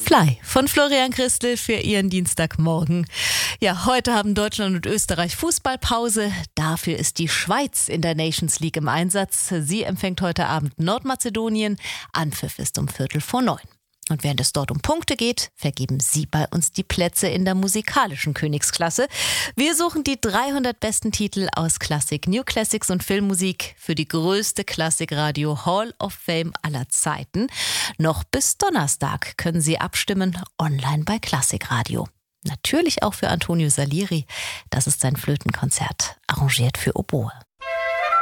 Fly von Florian Christel für Ihren Dienstagmorgen. Ja, heute haben Deutschland und Österreich Fußballpause. Dafür ist die Schweiz in der Nations League im Einsatz. Sie empfängt heute Abend Nordmazedonien. Anpfiff ist um 8:45. Und während es dort um Punkte geht, vergeben Sie bei uns die Plätze in der musikalischen Königsklasse. Wir suchen die 300 besten Titel aus Klassik, New Classics und Filmmusik für die größte Klassikradio Hall of Fame aller Zeiten. Noch bis Donnerstag können Sie abstimmen, online bei Klassikradio. Natürlich auch für Antonio Salieri. Das ist sein Flötenkonzert, arrangiert für Oboe.